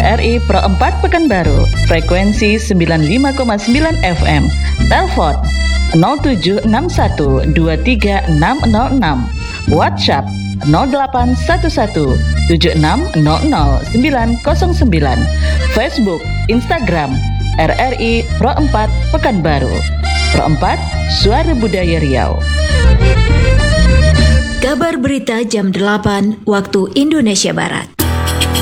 RRI Pro 4 Pekanbaru, frekuensi 95,9 FM. Telepon 0761236006. WhatsApp 081176000909. Facebook, Instagram RRI Pro 4 Pekanbaru. Pro 4, Suara Budaya Riau. Kabar berita jam 8 waktu Indonesia Barat.